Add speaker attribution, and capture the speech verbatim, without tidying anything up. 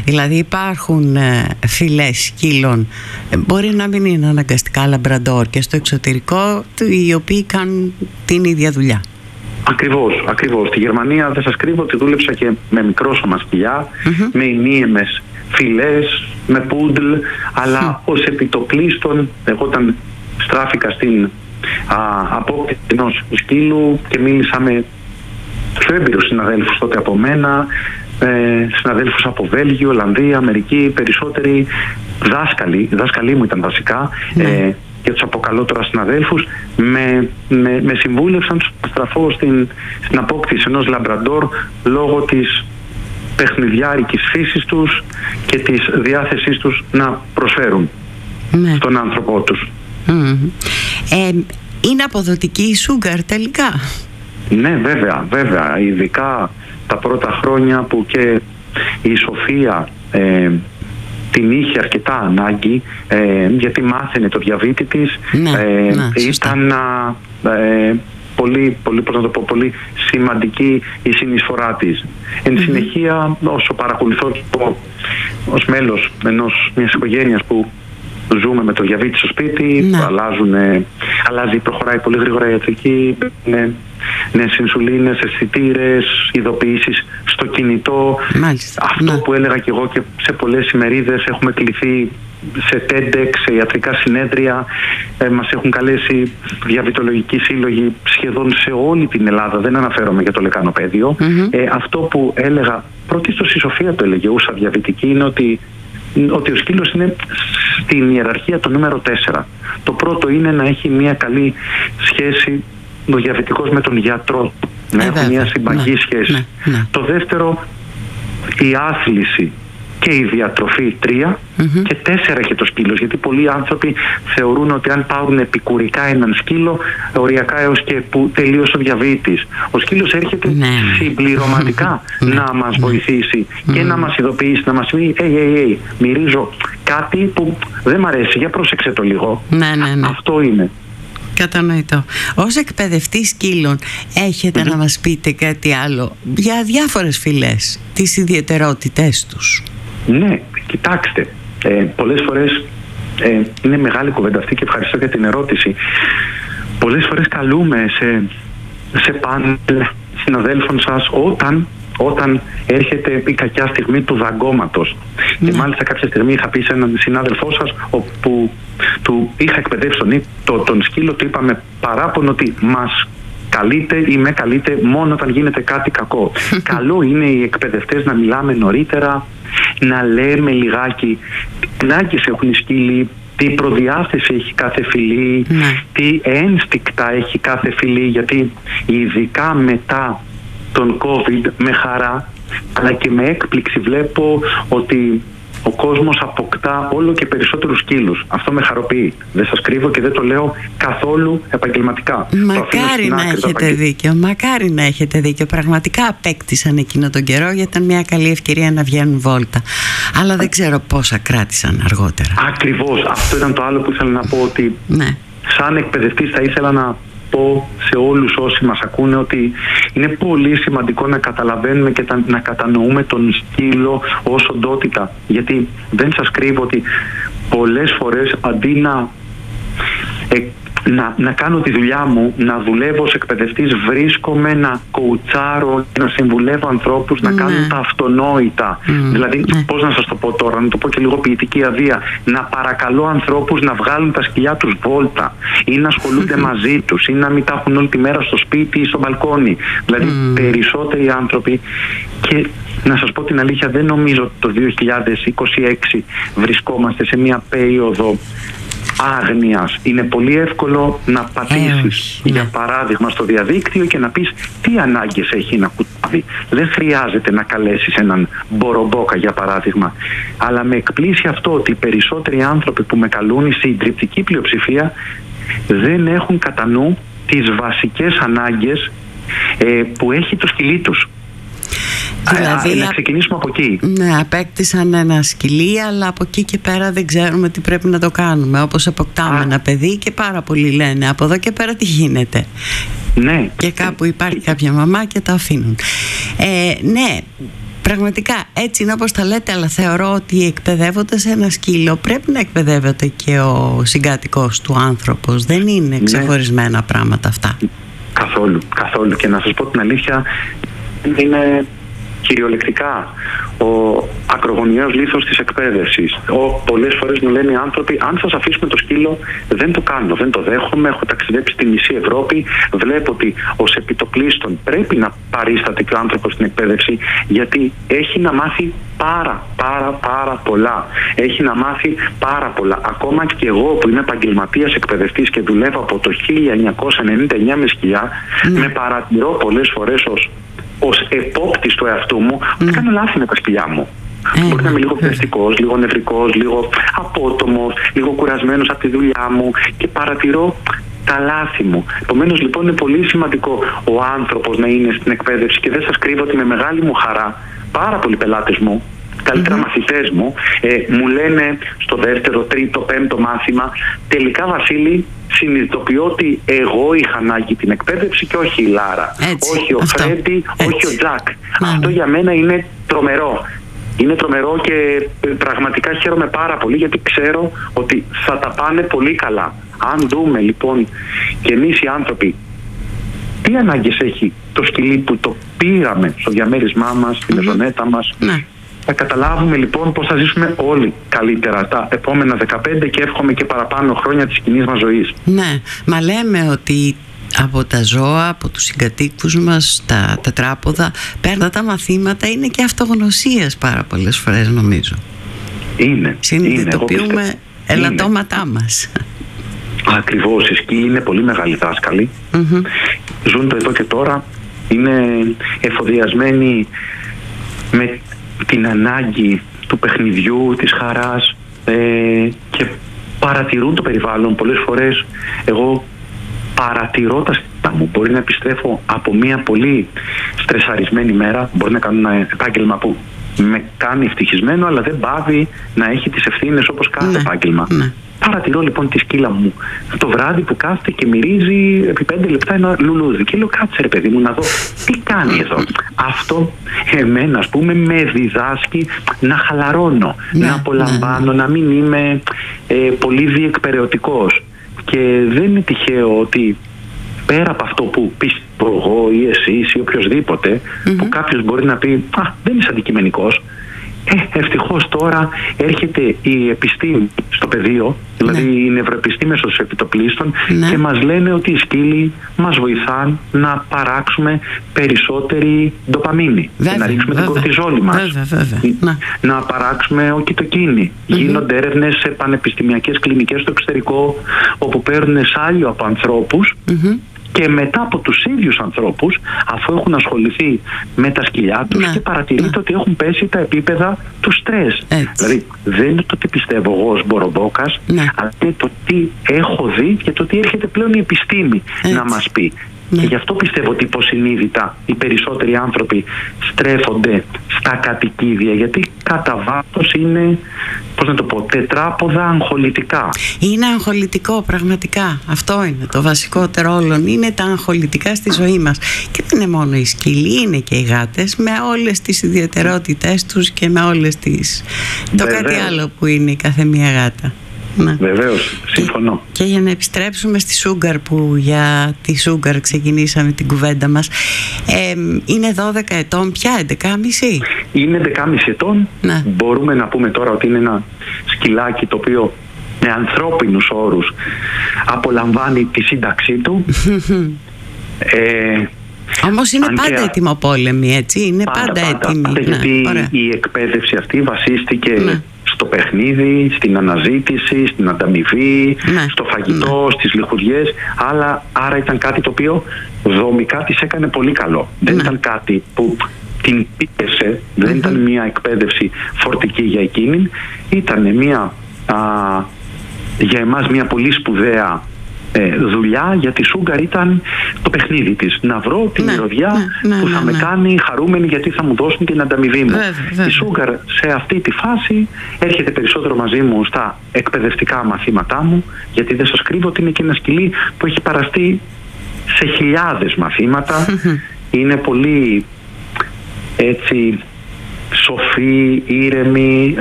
Speaker 1: Δηλαδή υπάρχουν ε, φυλές σκύλων, ε, μπορεί να μην είναι αναγκαστικά λαμπραντόρ, και στο εξωτερικό, οι οποίοι κάνουν την ίδια δουλειά.
Speaker 2: Ακριβώς, ακριβώς. Στη Γερμανία δεν σας κρύβω ότι δούλεψα και με μικρόσωμα σκυλιά, mm-hmm. με ημίαιμες φυλές, με πούντλ, αλλά mm. ως επιτοπλίστων, εγώ όταν στράφηκα στην απόκτηση ενός σκύλου και μίλησα με πιο έμπειρους συναδέλφους τότε από μένα, ε, συναδέλφους από Βέλγιο, Ολλανδία, Αμερική, περισσότεροι δάσκαλοι, δάσκαλοι μου ήταν βασικά, mm. ε, και τους αποκαλώ τώρα συναδέλφους, με, με, με συμβούλευσαν να στραφώ στην, στην απόκτηση ενός λαμπραντόρ λόγω της παιχνιδιάρικης φύσης τους και της διάθεσής τους να προσφέρουν ναι. στον άνθρωπό τους.
Speaker 1: Mm. Ε, είναι αποδοτική η Sugar τελικά?
Speaker 2: Ναι, βέβαια, βέβαια. Ειδικά τα πρώτα χρόνια που και η Σοφία ε, την είχε αρκετά ανάγκη, ε, γιατί μάθαινε το διαβήτη της,
Speaker 1: ναι,
Speaker 2: ε,
Speaker 1: ναι,
Speaker 2: ήταν ε, πολύ, πολύ, πώς να το πω, πολύ σημαντική η συνεισφορά της. Εν mm-hmm. συνεχεία, όσο παρακολουθώ ως μέλος ενός μιας οικογένειας που ζούμε με το διαβήτη στο σπίτι, ναι. αλλάζουν, αλλάζει, προχωράει πολύ γρήγορα η ιατρική, ναι, νέες инσουλίνες, αισθητήρες, ειδοποιήσεις στο κινητό.
Speaker 1: Μάλιστα,
Speaker 2: αυτό ναι. που έλεγα και εγώ και σε πολλές ημερίδες, έχουμε κληθεί σε TEDx, σε ιατρικά συνέδρια, ε, μας έχουν καλέσει διαβητολογικοί σύλλογοι σχεδόν σε όλη την Ελλάδα, δεν αναφέρομαι για το λεκανοπαίδιο. Mm-hmm. Ε, αυτό που έλεγα, πρωτίστως η Σοφία το έλεγε, ούσα διαβητική, είναι ότι ότι ο σκύλος είναι στην ιεραρχία το νούμερο τέσσερα. Το πρώτο είναι να έχει μια καλή σχέση ο διαβητικός με τον γιατρό, να ε, έχουν μια συμπαγή ναι, σχέση. Ναι, ναι. Το δεύτερο, η άθληση και η διατροφή, τρία, mm-hmm. και τέσσερα έχει το σκύλος, γιατί πολλοί άνθρωποι θεωρούν ότι αν πάρουν επικουρικά έναν σκύλο, οριακά έως και που τελείωσε ο διαβήτης. Ο σκύλος έρχεται ναι. συμπληρωματικά να μας βοηθήσει και να μας ειδοποιήσει, να μας πει hey, hey, hey, μυρίζω κάτι που δεν μ' αρέσει, για πρόσεξε το λίγο.
Speaker 1: Ναι, ναι, ναι.
Speaker 2: Αυτό είναι.
Speaker 1: Κατανοητό. Ως εκπαιδευτή σκύλων έχετε mm-hmm. να μας πείτε κάτι άλλο για διάφορες φυλές, τις ιδιαιτερότητές τους?
Speaker 2: Ναι, κοιτάξτε, ε, πολλές φορές ε, είναι μεγάλη κουβέντα αυτή και ευχαριστώ για την ερώτηση. Πολλές φορές καλούμε σε, σε πάνελ συναδέλφων σας όταν, όταν έρχεται η κακιά στιγμή του δαγκώματος. Mm. Και μάλιστα κάποια στιγμή είχα πει σε έναν συνάδελφό σας, όπου του είχα εκπαιδεύσει τον, το, τον σκύλο, του είπαμε παράπονο ότι μας καλείτε ή με καλείτε μόνο όταν γίνεται κάτι κακό. Καλό είναι οι εκπαιδευτές να μιλάμε νωρίτερα, να λέμε λιγάκι τι ανάγκες έχουν οι σκύλοι, τι προδιάθεση έχει κάθε φυλή, ναι. τι ένστικτα έχει κάθε φυλή, γιατί ειδικά μετά τον COVID με χαρά αλλά και με έκπληξη βλέπω ότι ο κόσμος αποκτά όλο και περισσότερους σκύλους. Αυτό με χαροποιεί. Δεν σας κρύβω και δεν το λέω καθόλου επαγγελματικά.
Speaker 1: Μακάρι να έχετε δίκιο. Μακάρι να έχετε δίκιο. Πραγματικά απέκτησαν εκείνο τον καιρό, γιατί ήταν μια καλή ευκαιρία να βγαίνουν βόλτα. Αλλά δεν ξέρω πόσα κράτησαν αργότερα.
Speaker 2: Ακριβώς. Αυτό ήταν το άλλο που ήθελα να πω, ότι
Speaker 1: ναι. σαν
Speaker 2: εκπαιδευτής θα ήθελα να πω σε όλους όσοι μας ακούνε ότι είναι πολύ σημαντικό να καταλαβαίνουμε και να κατανοούμε τον σκύλο ως οντότητα, γιατί δεν σας κρύβω ότι πολλές φορές αντί να, ε, να, να κάνω τη δουλειά μου, να δουλεύω ως εκπαιδευτής, βρίσκομαι να κοουτσάρω και να συμβουλεύω ανθρώπους να κάνουν ναι. τα αυτονόητα. Mm. Δηλαδή, mm. πώς να σας το πω τώρα, να το πω και λίγο ποιητική αδεία, να παρακαλώ ανθρώπους να βγάλουν τα σκυλιά τους βόλτα ή να ασχολούνται μαζί τους ή να μην τα έχουν όλη τη μέρα στο σπίτι ή στο μπαλκόνι. Δηλαδή, mm. περισσότεροι άνθρωποι, και να σας πω την αλήθεια, δεν νομίζω ότι το δύο χιλιάδες είκοσι έξι βρισκόμαστε σε μια περίοδο άγνοιας. Είναι πολύ εύκολο να πατήσεις ε, για ναι. παράδειγμα στο διαδίκτυο και να πεις τι ανάγκες έχει ένα κουτάβι. Δεν χρειάζεται να καλέσεις έναν μπορομπόκα για παράδειγμα. Αλλά με εκπλήσει αυτό ότι οι περισσότεροι άνθρωποι που με καλούν, η συντριπτική πλειοψηφία, δεν έχουν κατά νου τις βασικές ανάγκες ε, που έχει το σκυλί τους. Δηλαδή, Α, να ξεκινήσουμε από εκεί.
Speaker 1: Ναι, απέκτησαν ένα σκυλί, αλλά από εκεί και πέρα δεν ξέρουμε τι πρέπει να το κάνουμε. Όπως αποκτάμε Α. ένα παιδί και πάρα πολλοί λένε από εδώ και πέρα τι γίνεται.
Speaker 2: Ναι.
Speaker 1: Και κάπου υπάρχει κάποια μαμά και τα αφήνουν. Ε, ναι, Πραγματικά έτσι είναι όπως τα λέτε, αλλά θεωρώ ότι εκπαιδεύοντας ένα σκύλο πρέπει να εκπαιδεύεται και ο συγκάτοικος του άνθρωπος. Δεν είναι ξεχωρισμένα ναι. πράγματα αυτά.
Speaker 2: Καθόλου, καθόλου. Και να σας πω την αλήθεια, είναι κυριολεκτικά ο ακρογωνιαίος λίθος της εκπαίδευσης. Ο, πολλές φορές μου λένε οι άνθρωποι, αν σας αφήσουμε το σκύλο, δεν το κάνω, δεν το δέχομαι, έχω ταξιδέψει στη μισή Ευρώπη, βλέπω ότι ως επιτοπλίστων πρέπει να παρίσταται και ο άνθρωπος στην εκπαίδευση, γιατί έχει να μάθει πάρα πάρα πάρα πολλά. Έχει να μάθει πάρα πολλά. Ακόμα και εγώ που είμαι επαγγελματίας εκπαιδευτής και δουλεύω από το χίλια εννιακόσια ενενήντα εννιά με σκυλιά, mm. με παρατηρώ πολλές φορές ως ως επόπτης του εαυτού μου, mm. κάνω λάθη με τα σκυλιά μου. Mm. Μπορεί να είμαι λίγο πιεστικός, λίγο νευρικός, λίγο απότομος, λίγο κουρασμένος από τη δουλειά μου και παρατηρώ τα λάθη μου. Επομένως λοιπόν είναι πολύ σημαντικό ο άνθρωπος να είναι στην εκπαίδευση και δεν σας κρύβω ότι με μεγάλη μου χαρά πάρα πολλοί πελάτες μου, καλύτερα mm-hmm. μαθητές μου, ε, μου λένε στο δεύτερο, τρίτο, πέμπτο μάθημα, τελικά Βασίλη, συνειδητοποιώ ότι εγώ είχα ανάγκη την εκπαίδευση και όχι η Λάρα, έτσι, όχι ο αυτό. Φρέντι, έτσι. όχι ο Τζακ. Mm-hmm. Αυτό για μένα είναι τρομερό. Είναι τρομερό και πραγματικά χαίρομαι πάρα πολύ, γιατί ξέρω ότι θα τα πάνε πολύ καλά. Αν δούμε λοιπόν και εμείς οι άνθρωποι τι ανάγκες έχει το σκυλί που το πήραμε στο διαμέρισμά μας, στη μεζονέτα μας, mm-hmm. θα καταλάβουμε λοιπόν πώς θα ζήσουμε όλοι καλύτερα τα επόμενα δεκαπέντε και εύχομαι και παραπάνω χρόνια της κοινής μας ζωής.
Speaker 1: Ναι, μα λέμε ότι από τα ζώα, από τους συγκατοίκους μας, τα τετράποδα, παίρνουν τα μαθήματα, είναι και αυτογνωσίας πάρα πολλές φορές νομίζω.
Speaker 2: Είναι.
Speaker 1: Συνειδητοποιούμε ελαττώματά μας.
Speaker 2: Ακριβώς, οι σκύλοι είναι πολύ μεγάλοι δάσκαλοι. Mm-hmm. Ζουν το εδώ και τώρα, είναι εφοδιασμένοι με την ανάγκη του παιχνιδιού, της χαράς ε, και παρατηρούν το περιβάλλον. Πολλές φορές εγώ παρατηρώ τα στοιχεία μου. Μπορεί να επιστρέφω από μια πολύ στρεσαρισμένη μέρα, μπορεί να κάνω ένα επάγγελμα που με κάνει ευτυχισμένο, αλλά δεν πάβει να έχει τις ευθύνες όπως κάθε ναι, επάγγελμα. Ναι. Παρατηρώ λοιπόν τη σκύλα μου το βράδυ που κάθεται και μυρίζει επί πέντε λεπτά ένα λουλούδι. Και λέω, κάτσε ρε παιδί μου να δω τι κάνει εδώ. Αυτό εμένα ας πούμε με διδάσκει να χαλαρώνω, ναι, να απολαμβάνω, ναι, να μην είμαι ε, πολύ διεκπεραιωτικός. Και δεν είναι τυχαίο ότι πέρα από αυτό που πιστεύω εγώ ή εσείς ή οποιοσδήποτε, mm-hmm. που κάποιος μπορεί να πει «Α, δεν είσαι αντικειμενικός». Ε, ευτυχώς τώρα έρχεται η επιστήμη στο πεδίο, δηλαδή ναι. οι νευροεπιστήμες ως επιτοπλίστων, ναι. και μας λένε ότι οι σκύλοι μας βοηθάν να παράξουμε περισσότερη ντοπαμίνη, βέβαια, να ρίξουμε βέβαια. την κορτιζόλη μας, βέβαια, βέβαια. να, να παράξουμε οκιτοκίνη. Mm-hmm. Γίνονται έρευνες σε πανεπιστημιακές κλινικές στο εξωτερικό, όπου παίρνουν σάλιο από ανθρώπους, mm-hmm. και μετά από τους ίδιους ανθρώπους, αφού έχουν ασχοληθεί με τα σκυλιά τους, ναι, και παρατηρείται, ναι, ότι έχουν πέσει τα επίπεδα του στρες. Έτσι. Δηλαδή δεν είναι το τι πιστεύω εγώ ως Μπορομπόκας, ναι, αλλά είναι το τι έχω δει και το τι έρχεται πλέον η επιστήμη, έτσι, να μας πει. Ναι. Και γι' αυτό πιστεύω ότι υποσυνείδητα οι περισσότεροι άνθρωποι στρέφονται στα κατοικίδια, γιατί κατά βάθος είναι, πώς να το πω, τετράποδα αγχολητικά. Είναι αγχολητικό πραγματικά. Αυτό είναι το βασικότερο όλων. Είναι τα αγχολητικά στη ζωή μας. Και δεν είναι μόνο οι σκύλοι, είναι και οι γάτες, με όλες τις ιδιαιτερότητες τους και με όλες τις... το κάτι άλλο που είναι η κάθε μία γάτα. Ναι. Βεβαίως, συμφωνώ. Και, και για να επιστρέψουμε στη Σούγκαρ, που για τη Σούγκαρ ξεκινήσαμε την κουβέντα μας, ε, είναι δώδεκα ετών πια, έντεκα και μισή. Είναι έντεκα και μισή ετών, ναι. Μπορούμε να πούμε τώρα ότι είναι ένα σκυλάκι το οποίο με ανθρώπινους όρους απολαμβάνει τη σύνταξή του. ε, Όμως είναι πάντα και... ετοιμοπόλεμη, έτσι, είναι πάντα, πάντα, πάντα έτοιμη. Πάντα, ναι, γιατί ωραία. Η εκπαίδευση αυτή βασίστηκε... Ναι. στο παιχνίδι, στην αναζήτηση, στην ανταμοιβή, ναι, στο φαγητό, ναι, στις λιχουδιές, αλλά άρα ήταν κάτι το οποίο δομικά της έκανε πολύ καλό. Ναι. Δεν ήταν κάτι που την πίεσε, δεν mm-hmm. ήταν μια εκπαίδευση φορτική για εκείνη, ήταν μια, α, για εμάς μια πολύ σπουδαία Ε, δουλειά, γιατί η Σούγκαρ ήταν το παιχνίδι της. Να βρω τη, ναι, μυρωδιά, ναι, ναι, που θα, ναι, με, ναι, κάνει χαρούμενη, γιατί θα μου δώσουν την ανταμοιβή μου. Βέβαια, βέβαια. Η Σούγκαρ σε αυτή τη φάση έρχεται περισσότερο μαζί μου στα εκπαιδευτικά μαθήματά μου, γιατί δεν σας κρύβω ότι είναι και ένα σκυλί που έχει παραστεί σε χιλιάδες μαθήματα. Είναι πολύ έτσι σοφοί, ήρεμοι,